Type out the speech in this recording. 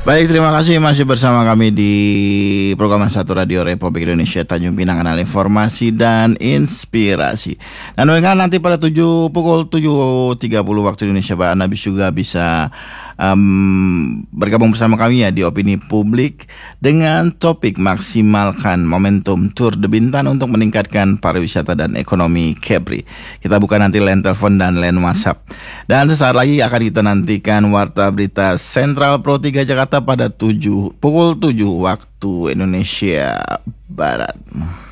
Baik, terima kasih masih bersama kami di program Satu Radio Republik Indonesia Tanjung Pinang, kanal informasi dan inspirasi. Dan nanti pada pukul 7.30 waktu Indonesia Barat, Anda juga bisa bergabung bersama kami ya di Opini Publik dengan topik maksimalkan momentum Tour de Bintan untuk meningkatkan pariwisata dan ekonomi Kepri. Kita buka nanti line telepon dan line WhatsApp. Dan sesaat lagi akan kita nantikan Warta Berita Sentral Pro 3 Jakarta pada pukul 7 waktu Indonesia Barat.